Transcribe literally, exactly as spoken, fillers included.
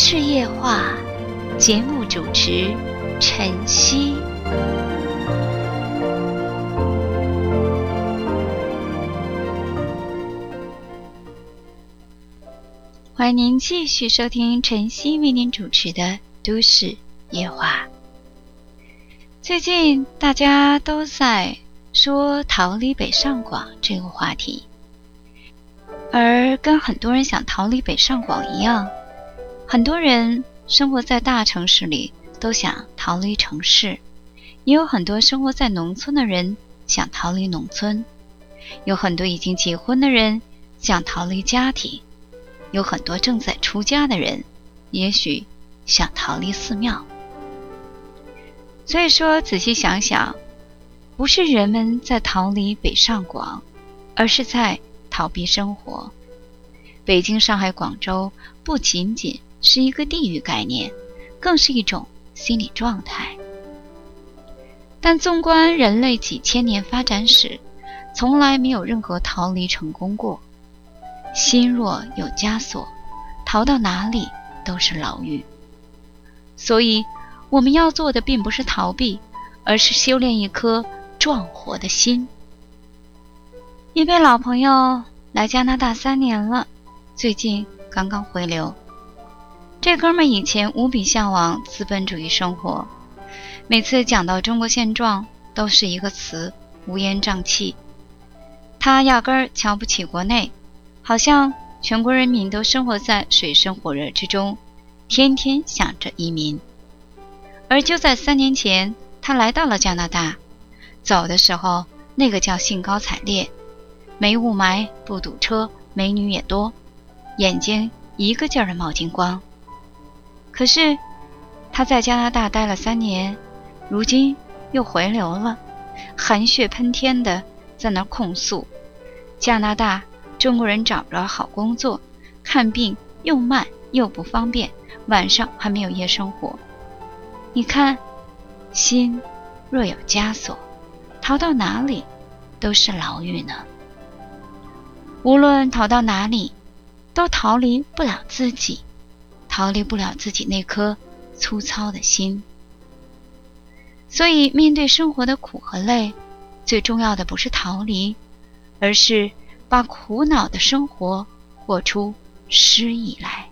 市夜话，节目主持晨曦。欢迎您继续收听晨曦为您主持的都市夜话。最近大家都在说逃离北上广这个话题，而跟很多人想逃离北上广一样，很多人生活在大城市里都想逃离城市，也有很多生活在农村的人想逃离农村，有很多已经结婚的人想逃离家庭，有很多正在出家的人也许想逃离寺庙。所以说仔细想想，不是人们在逃离北上广，而是在逃避生活。北京、上海、广州不仅仅是一个地域概念，更是一种心理状态。但纵观人类几千年发展史，从来没有任何逃离成功过。心若有枷锁，逃到哪里都是牢狱。所以我们要做的并不是逃避，而是修炼一颗壮活的心。一位老朋友来加拿大三年了，最近刚刚回流。这哥们以前无比向往资本主义生活，每次讲到中国现状都是一个词，乌烟瘴气。他压根儿瞧不起国内，好像全国人民都生活在水深火热之中，天天想着移民。而就在三年前，他来到了加拿大，走的时候那个叫兴高采烈，没雾霾，不堵车，美女也多，眼睛一个劲儿的冒金光。可是他在加拿大待了三年，如今又回流了，含血喷天的在那控诉加拿大中国人找不着好工作，看病又慢又不方便，晚上还没有夜生活。你看，心若有枷锁，逃到哪里都是牢狱呢。无论逃到哪里，都逃离不了自己，逃离不了自己那颗粗糙的心。所以面对生活的苦和累，最重要的不是逃离，而是把苦恼的生活活出诗意来。